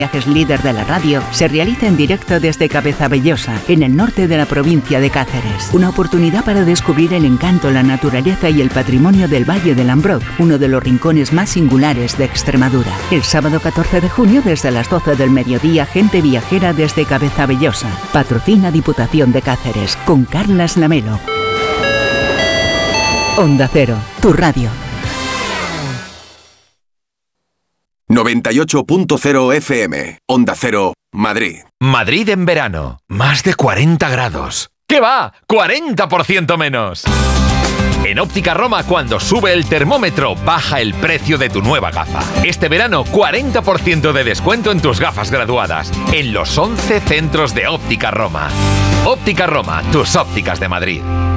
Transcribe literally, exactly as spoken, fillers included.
Viajes líder de la radio se realiza en directo desde Cabezabellosa, en el norte de la provincia de Cáceres. Una oportunidad para descubrir el encanto, la naturaleza y el patrimonio del Valle del Ambrot, uno de los rincones más singulares de Extremadura. El sábado catorce de junio, desde las doce del mediodía, gente viajera desde Cabezabellosa. Patrocina Diputación de Cáceres, con Carlas Lamelo. Onda Cero, tu radio. noventa y ocho punto cero F M, Onda Cero, Madrid. Madrid en verano, más de cuarenta grados. ¿Qué va? ¡cuarenta por ciento menos! En Óptica Roma, cuando sube el termómetro, baja el precio de tu nueva gafa. Este verano, cuarenta por ciento de descuento en tus gafas graduadas, en los once centros de Óptica Roma. Óptica Roma, tus ópticas de Madrid.